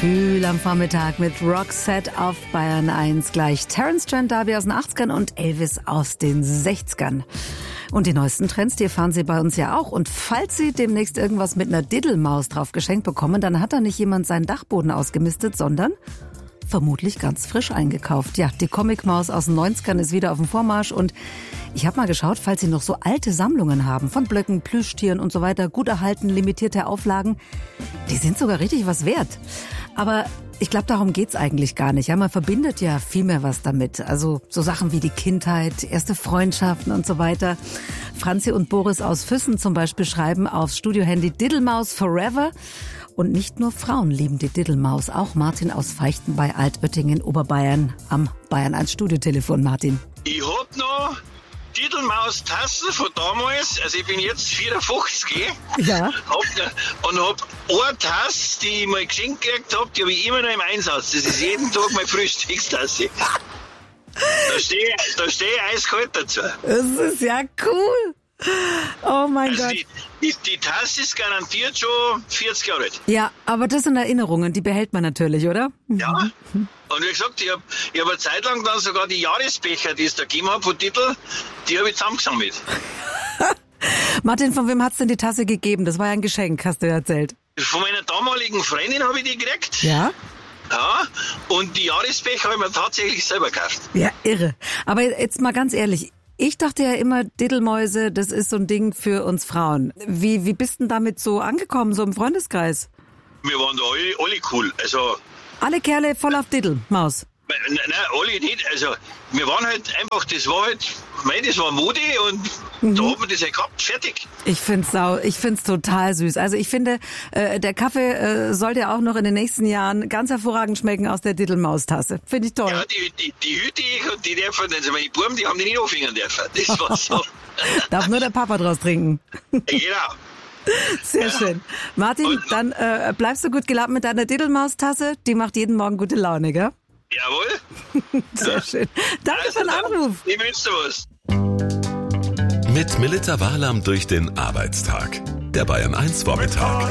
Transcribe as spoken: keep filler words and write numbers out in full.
Gefühl am Vormittag mit Roxette auf Bayern eins. Gleich Terence Trent D'Arby aus den achtzigern und Elvis aus den sechzigern. Und die neuesten Trends, die erfahren Sie bei uns ja auch. Und falls Sie demnächst irgendwas mit einer Diddelmaus drauf geschenkt bekommen, dann hat da nicht jemand seinen Dachboden ausgemistet, sondern vermutlich ganz frisch eingekauft. Ja, die Comicmaus aus den neunzigern ist wieder auf dem Vormarsch und ich habe mal geschaut, falls Sie noch so alte Sammlungen haben, von Blöcken, Plüschtieren und so weiter, gut erhalten, limitierte Auflagen, die sind sogar richtig was wert. Aber ich glaube, darum geht's eigentlich gar nicht. Ja, man verbindet ja viel mehr was damit. Also so Sachen wie die Kindheit, erste Freundschaften und so weiter. Franzi und Boris aus Füssen zum Beispiel schreiben aufs Studiohandy Diddelmaus Forever. Und nicht nur Frauen lieben die Diddelmaus, auch Martin aus Feichten bei Altötting in Oberbayern am Bayern eins Studiotelefon. Martin. Ich hab noch Diddelmaus-Tassen von damals, also ich bin jetzt vierundfünfzig, ja. hab, und hab eine Tasse, die ich mal geschenkt gekriegt hab, die habe ich immer noch im Einsatz. Das ist jeden Tag meine Frühstückstasse. Da stehe da steh ich eiskalt dazu. Das ist ja cool. Oh mein also Gott. Die, die, die Tasse ist garantiert schon vierzig Jahre alt. Ja, aber das sind Erinnerungen, die behält man natürlich, oder? Ja. Und wie gesagt, ich habe ich hab eine Zeit lang dann sogar die Jahresbecher, die es da gegeben hat von Titel, die habe ich zusammengesammelt. Martin, von wem hat's denn die Tasse gegeben? Das war ja ein Geschenk, hast du ja erzählt. Von meiner damaligen Freundin habe ich die gekriegt. Ja? Ja, und die Jahresbecher habe ich mir tatsächlich selber gekauft. Ja, irre. Aber jetzt mal ganz ehrlich, ich dachte ja immer, Diddelmäuse, das ist so ein Ding für uns Frauen. Wie, wie bist denn damit so angekommen, so im Freundeskreis? Wir waren da alle, alle cool, also... Alle Kerle voll auf Diddelmaus. Nein, nein, alle nicht, also wir waren halt einfach, das war halt, mei, das war Mode und mhm. da hat man das halt gehabt, fertig. Ich find's sau, ich find's total süß. Also ich finde, äh, der Kaffee äh, sollte auch noch in den nächsten Jahren ganz hervorragend schmecken aus der Diddelmaustasse. Finde ich toll. Ja, die, die, die Hüte und die dürfen, also meine Buben, die haben die nicht aufhängen dürfen, das war so. Darf nur der Papa draus trinken. Genau. Sehr schön. Martin, und, dann äh, bleibst du gut gelaunt mit deiner Diddelmaustasse. Die macht jeden Morgen gute Laune, gell? Jawohl. Sehr ja. schön. Danke also, für den Anruf. Ich wünsche dir was. Mit Melita Wahlam durch den Arbeitstag. Der Bayern eins Vormittag.